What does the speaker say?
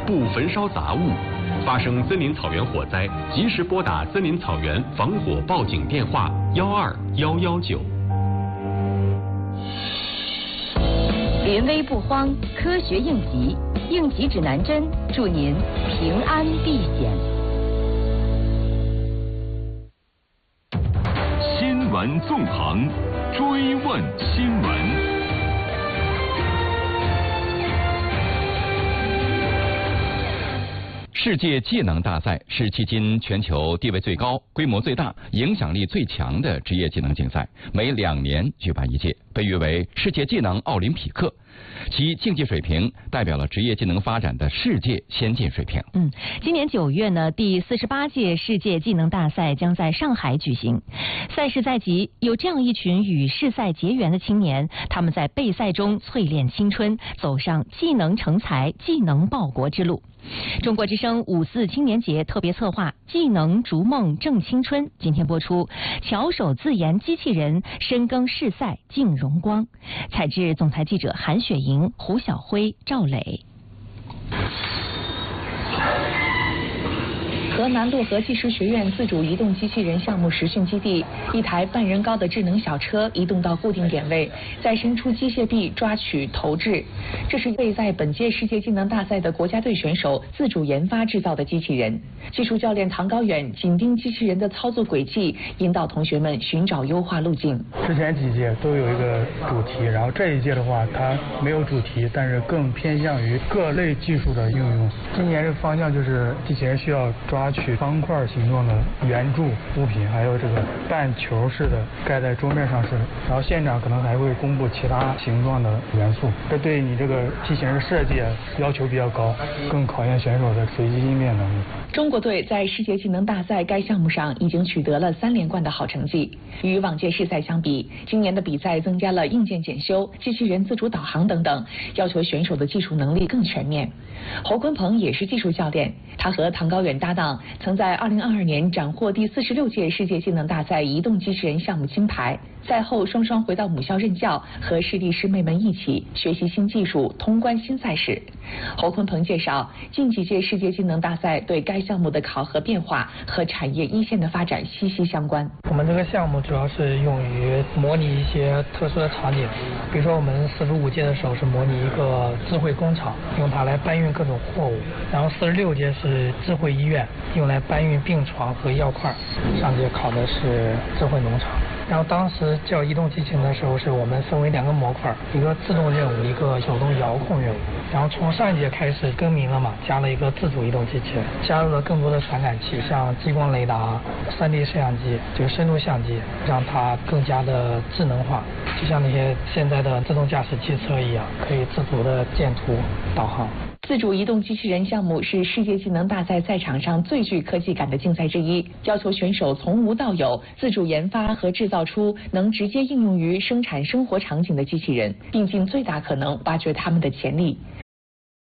不焚烧杂物。发生森林草原火灾，及时拨打森林草原防火报警电话12119。 临危不慌，科学应急，应急指南针，祝您平安避险。 新闻纵横，追问新闻。世界技能大赛是迄今全球地位最高、规模最大、影响力最强的职业技能竞赛，每2年举办一届，被誉为世界技能奥林匹克。其竞技水平代表了职业技能发展的世界先进水平。 今年9月呢，第48届世界技能大赛将在上海举行。赛事在即，有这样一群与世赛结缘的青年，他们在备赛中淬炼青春，走上技能成才、技能报国之路。中国之声54青年节特别策划技能逐梦正青春，今天播出巧手自研机器人深耕世赛竞荣光。采制总裁记者韩雪莹、胡晓辉、赵磊。 河南漯河技术学院自主移动机器人项目实训基地，一台半人高的智能小车移动到固定点位，再伸出机械臂抓取投掷。这是备赛本届世界技能大赛的国家队选手自主研发制造的机器人。技术教练唐高远紧盯机器人的操作轨迹，引导同学们寻找优化路径。 之前几届都有一个主题，然后这一届的话它没有主题，但是更偏向于各类技术的应用。今年这个方向就是机器人需要抓取方块形状的圆柱物品，还有这个半球式的盖在桌面上式的，然后现场可能还会公布其他形状的元素，这对你这个机器人的设计要求比较高，更考验选手的随机应变能力。 中国队在世界技能大赛该项目上已经取得了3连冠的好成绩。与往届世赛相比，今年的比赛增加了硬件检修、机器人自主导航等等，要求选手的技术能力更全面。侯坤鹏也是技术教练，他和唐高远搭档，曾在2022年斩获第46届世界技能大赛移动机器人项目金牌。赛后双双回到母校任教，和师弟师妹们一起学习新技术，通关新赛事。侯坤鹏介绍，近几届世界技能大赛对该项目的考核变化和产业一线的发展息息相关。 我们这个项目主要是用于模拟一些特殊的场景，比如说我们45届的时候是模拟一个智慧工厂，用它来搬运各种货物，然后46届是智慧医院，用来搬运病床和药块，上届考的是智慧农场。然后当时叫移动机器人的时候，是我们分为2个模块，一个自动任务，一个手动遥控任务。然后从上一届开始更名了嘛，加了一个自主移动机器人，加入了更多的传感器，像激光雷达、3D 摄像机，就是深度相机，让它更加的智能化，就像那些现在的自动驾驶汽车一样，可以自主的见图导航。 自主移动机器人项目是世界技能大赛赛场上最具科技感的竞赛之一，要求选手从无到有，自主研发和制造出能直接应用于生产生活场景的机器人，并尽最大可能挖掘他们的潜力。